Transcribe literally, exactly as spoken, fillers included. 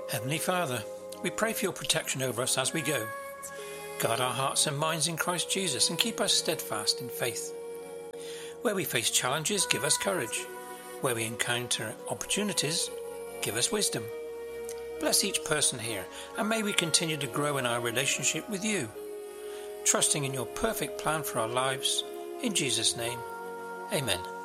Heavenly Father, we pray for your protection over us as we go. Guard our hearts and minds in Christ Jesus and keep us steadfast in faith. Where we face challenges, give us courage. Where we encounter opportunities, give us wisdom. Bless each person here, and may we continue to grow in our relationship with you. Trusting in your perfect plan for our lives, in Jesus' name, amen.